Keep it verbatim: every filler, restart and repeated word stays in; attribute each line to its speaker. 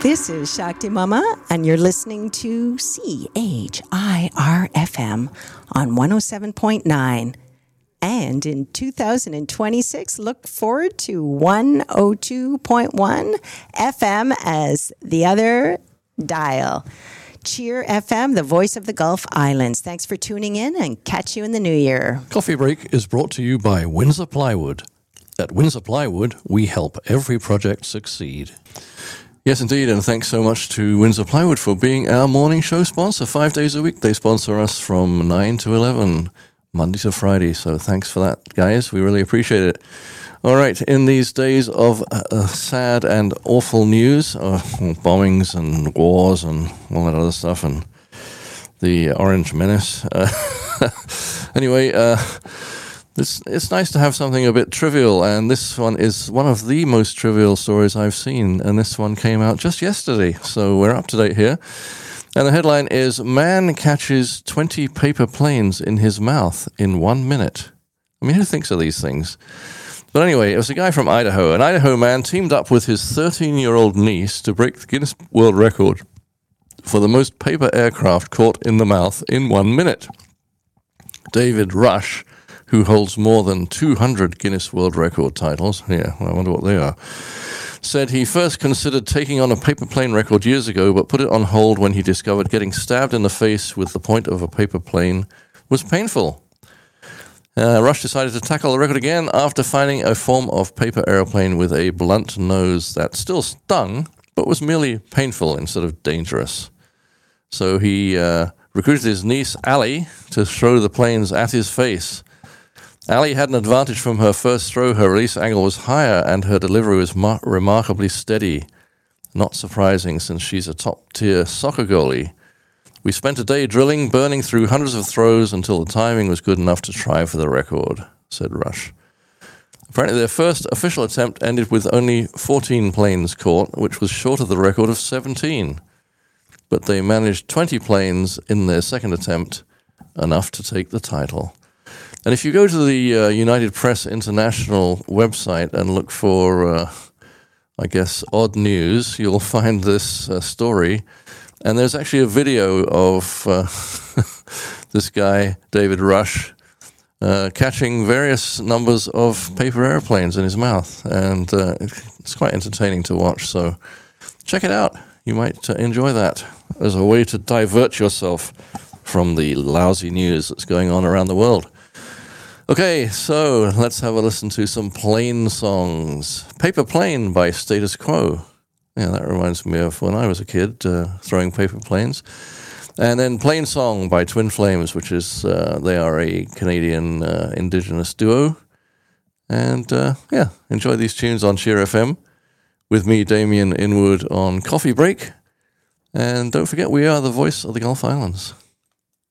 Speaker 1: This is Shakti Mama, and you're listening to C H I R F M on one oh seven point nine. And in two thousand twenty-six, look forward to one oh two point one F M as the other dial. Cheer F M, the voice of the Gulf Islands. Thanks for tuning in, and catch you in the new year.
Speaker 2: Coffee Break is brought to you by Windsor Plywood. At Windsor Plywood, we help every project succeed. Yes, indeed, and thanks so much to Windsor Plywood for being our morning show sponsor. Five days a week, they sponsor us from nine to eleven, Monday to Friday. So thanks for that, guys. We really appreciate it. All right, in these days of uh, sad and awful news, uh, bombings and wars and all that other stuff, and the Orange Menace. Uh, anyway, uh, it's, it's nice to have something a bit trivial, and this one is one of the most trivial stories I've seen, and this one came out just yesterday, so we're up to date here. And the headline is, Man Catches twenty Paper Planes in His Mouth in One Minute. I mean, who thinks of these things? But anyway, it was a guy from Idaho. An Idaho man teamed up with his thirteen-year-old niece to break the Guinness World Record for the most paper aircraft caught in the mouth in one minute. David Rush, who holds more than two hundred Guinness World Record titles, yeah, I wonder what they are, said he first considered taking on a paper plane record years ago, but put it on hold when he discovered getting stabbed in the face with the point of a paper plane was painful. Uh, Rush decided to tackle the record again after finding a form of paper airplane with a blunt nose that still stung, but was merely painful instead of dangerous. So he uh, recruited his niece, Allie, to throw the planes at his face. Allie had an advantage from her first throw. Her release angle was higher and her delivery was mar- remarkably steady. Not surprising, since she's a top-tier soccer goalie. We spent a day drilling, burning through hundreds of throws until the timing was good enough to try for the record, said Rush. Apparently their first official attempt ended with only fourteen planes caught, which was short of the record of seventeen. But they managed twenty planes in their second attempt, enough to take the title. And if you go to the uh, United Press International website and look for, uh, I guess, odd news, you'll find this uh, story. And there's actually a video of uh, this guy, David Rush, uh, catching various numbers of paper airplanes in his mouth. And uh, it's quite entertaining to watch. So check it out. You might uh, enjoy that as a way to divert yourself from the lousy news that's going on around the world. Okay, so let's have a listen to some plane songs. Paper Plane by Status Quo. Yeah, that reminds me of when I was a kid, uh, throwing paper planes. And then Plane Song by Twin Flames, which is, uh, they are a Canadian uh, indigenous duo. And uh, yeah, enjoy these tunes on Cheer F M with me, Damien Inwood, on Coffee Break. And don't forget, we are the voice of the Gulf Islands.